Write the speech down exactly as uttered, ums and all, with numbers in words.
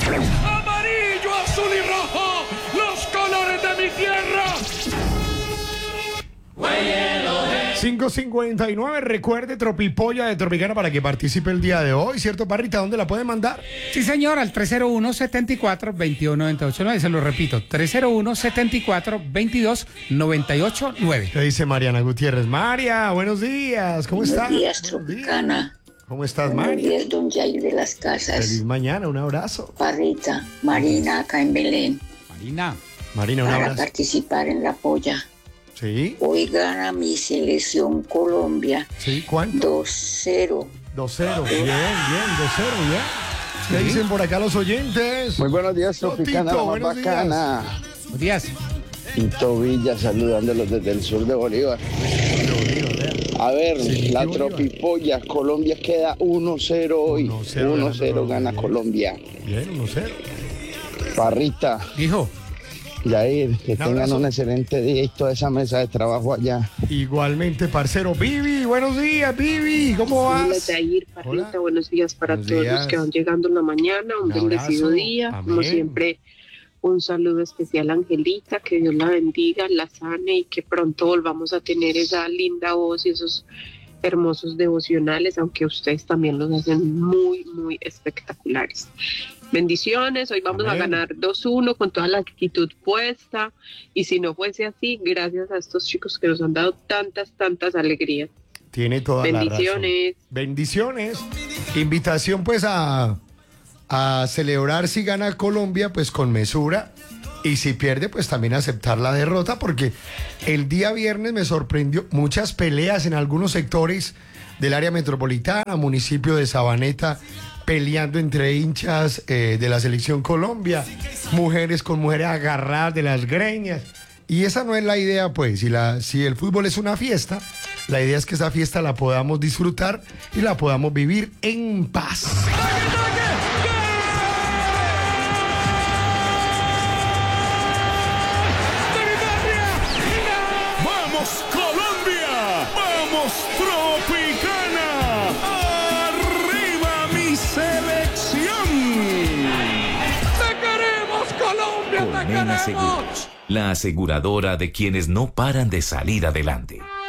Amarillo, azul y rojo, los colores de mi tierra. cinco cincuenta y nueve, recuerde Tropipolla de Tropicana para que participe el día de hoy, ¿cierto, Parrita? ¿Dónde la puede mandar? Sí, señor, al tres cero uno, setenta y cuatro, veintidós noventa y ocho nueve. Se lo repito, tres cero uno, setenta y cuatro, veintidós noventa y ocho nueve. ¿Qué dice Mariana Gutiérrez? María, buenos días, ¿cómo estás? Buenos días, Tropicana. ¿Cómo estás, Buenos María? días, don Jair de las Casas. Feliz mañana, un abrazo. Parrita, Marina, acá en Belén. Marina. Marina, un Para abrazo. participar en la polla. Sí, Hoy gana mi selección Colombia sí, ¿cuánto? dos cero. dos cero, bien, bien, dos cero, ya. ¿Qué dicen por acá los oyentes? Muy buenos días, Tropicana, Tito, la más buenos días. bacana. Buenos días. Tito Villa saludándolos desde el sur de Bolívar. A ver, Sí, la Bolívar. Tropipolla, Colombia queda uno cero hoy. uno cero uno cero ganando gana Colombia. Bien, uno cero. Parrita, Dijo. Yair, que Un tengan abrazo. un excelente día y toda esa mesa de trabajo allá. Igualmente, parcero. Vivi, buenos días, Vivi, ¿cómo vas? Hola, Jair, Parrita, Hola. buenos días para Buenos todos días. los que van llegando en la mañana. Un, Un bendecido abrazo. día. Como Amén. siempre, un saludo especial a Angelita, que Dios la bendiga, la sane y que pronto volvamos a tener esa linda voz y esos hermosos devocionales, aunque ustedes también los hacen muy, muy espectaculares. Bendiciones, hoy vamos Amén. a ganar dos uno con toda la actitud puesta y si no fuese así, gracias a estos chicos que nos han dado tantas, tantas alegrías. Tiene toda la razón. Bendiciones. Bendiciones. Invitación pues a, a celebrar si gana Colombia pues con mesura y si pierde pues también aceptar la derrota porque el día viernes me sorprendió muchas peleas en algunos sectores del área metropolitana, municipio de Sabaneta, peleando entre hinchas eh, de la selección Colombia, mujeres con mujeres agarradas de las greñas. Y esa no es la idea, pues. Si, la, si el fútbol es una fiesta, la idea es que esa fiesta la podamos disfrutar y la podamos vivir en paz. ¡Vamos, Colombia! ¡Vamos, Tropicana! ¡Arriba mi selección! ¡Te queremos, Colombia! ¡Te Colmena queremos! Seguros, la aseguradora de quienes no paran de salir adelante.